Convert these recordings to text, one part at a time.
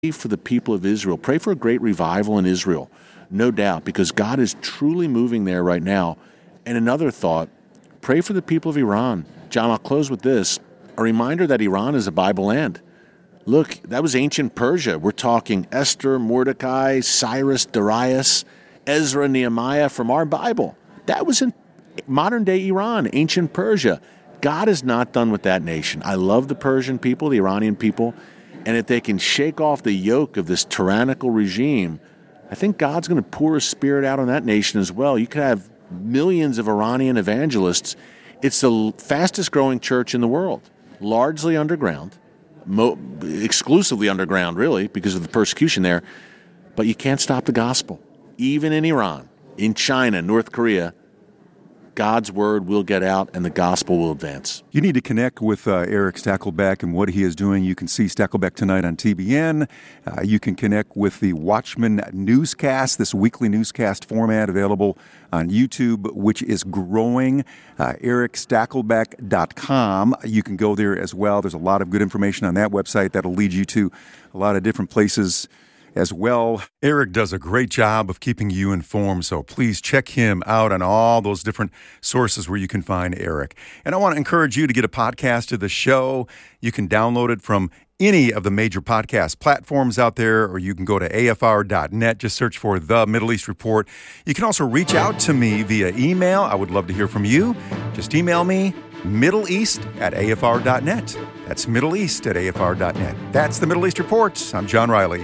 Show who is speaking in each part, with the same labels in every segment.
Speaker 1: for the people of Israel. Pray for a great revival in Israel, no doubt, because God is truly moving there right now. And another thought, pray for the people of Iran. John, I'll close with this. A reminder that Iran is a Bible land. Look, that was ancient Persia. We're talking Esther, Mordecai, Cyrus, Darius, Ezra, Nehemiah from our Bible. That was in modern-day Iran, ancient Persia. God is not done with that nation. I love the Persian people, the Iranian people, and if they can shake off the yoke of this tyrannical regime, I think God's going to pour His Spirit out on that nation as well. You could have millions of Iranian evangelists. It's the fastest-growing church in the world, largely underground. Exclusively underground, really, because of the persecution there. But you can't stop the gospel. Even in Iran, in China, North Korea, God's word will get out and the gospel will advance.
Speaker 2: You need to connect with Eric Stakelbeck and what he is doing. You can see Stakelbeck tonight on TBN. You can connect with the Watchman newscast, this weekly newscast format available on YouTube, which is growing. EricStakelbeck.com. You can go there as well. There's a lot of good information on that website that'll lead you to a lot of different places as well. Eric does a great job of keeping you informed, so please check him out on all those different sources where you can find Eric. And I want to encourage you to get a podcast of the show. You can download it from any of the major podcast platforms out there, or you can go to afr.net. Just search for The Middle East Report. You can also reach out to me via email. I would love to hear from you. Just email me, middleeast@afr.net. That's middleeast@afr.net. That's The Middle East Report. I'm John Riley.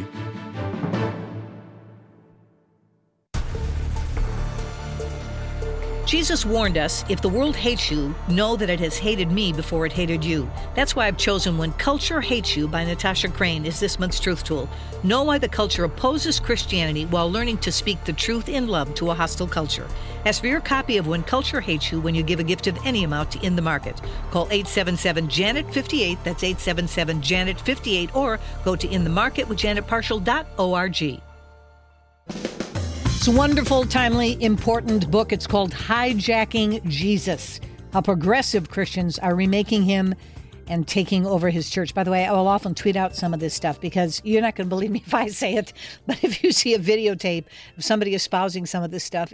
Speaker 3: Jesus warned us, if the world hates you, know that it has hated me before it hated you. That's why I've chosen When Culture Hates You by Natasha Crane as this month's Truth Tool. Know why the culture opposes Christianity while learning to speak the truth in love to a hostile culture. Ask for your copy of When Culture Hates You when you give a gift of any amount to In the Market. Call 877-JANET-58, that's 877-JANET-58, or go to inthemarketwithjanetparshall.org. It's a wonderful, timely, important book. It's called Hijacking Jesus, how progressive Christians are remaking him and taking over his church. By the way, I will often tweet out some of this stuff because you're not going to believe me if I say it, but if you see a videotape of somebody espousing some of this stuff,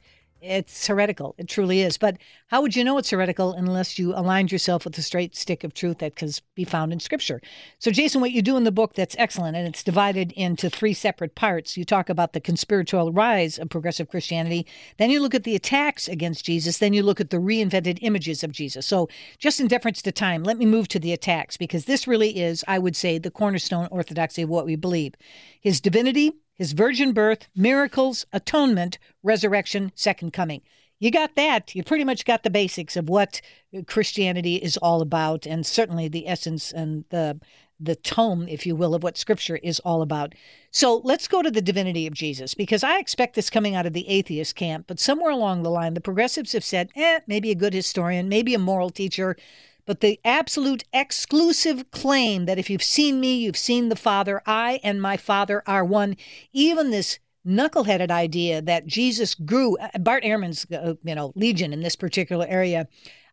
Speaker 3: it's heretical. It truly is. But how would you know it's heretical unless you aligned yourself with the straight stick of truth that can be found in Scripture? So, Jason, what you do in the book that's excellent, and it's divided into 3 separate parts. You talk about the conspiratorial rise of progressive Christianity. Then you look at the attacks against Jesus. Then you look at the reinvented images of Jesus. So just in deference to time, let me move to the attacks, because this really is, I would say, the cornerstone orthodoxy of what we believe. His divinity, his virgin birth, miracles, atonement, resurrection, second coming. You got that. You pretty much got the basics of what Christianity is all about, and certainly the essence and the tome, if you will, of what Scripture is all about. So let's go to the divinity of Jesus, because I expect this coming out of the atheist camp, but somewhere along the line, the progressives have said, maybe a good historian, maybe a moral teacher, but the absolute exclusive claim that if you've seen me, you've seen the Father, I and my Father are one, even this knuckleheaded idea that Jesus grew, Bart Ehrman's legion in this particular area,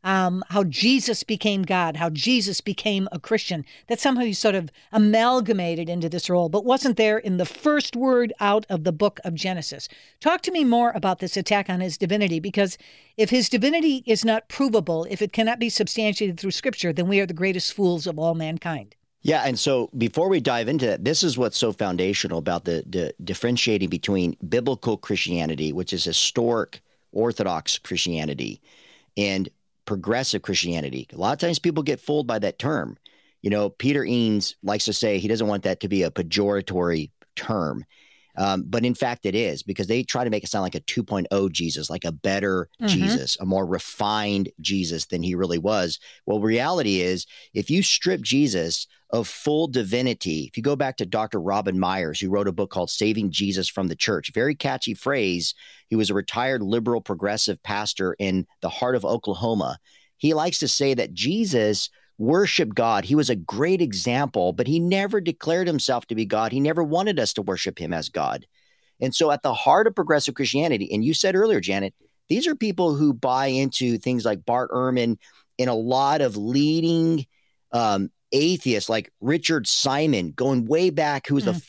Speaker 3: how Jesus became God, how Jesus became a Christian, that somehow he sort of amalgamated into this role, but wasn't there in the first word out of the book of Genesis. Talk to me more about this attack on his divinity, because if his divinity is not provable, if it cannot be substantiated through Scripture, then we are the greatest fools of all mankind.
Speaker 4: Yeah, and so before we dive into that, this is what's so foundational about the differentiating between biblical Christianity, which is historic Orthodox Christianity, and progressive Christianity. A lot of times people get fooled by that term. You know, Peter Eanes likes to say he doesn't want that to be a pejoratory term. But in fact, it is, because they try to make it sound like a 2.0 Jesus, like a better Jesus, a more refined Jesus than he really was. Well, reality is, if you strip Jesus of full divinity, if you go back to Dr. Robin Myers, who wrote a book called Saving Jesus from the Church, very catchy phrase. He was a retired liberal progressive pastor in the heart of Oklahoma. He likes to say that Jesus worship God. He was a great example, but he never declared himself to be God. He never wanted us to worship him as God. And so at the heart of progressive Christianity, and you said earlier, Janet, these are people who buy into things like Bart Ehrman and a lot of leading atheists like Richard Simon, going way back, who was a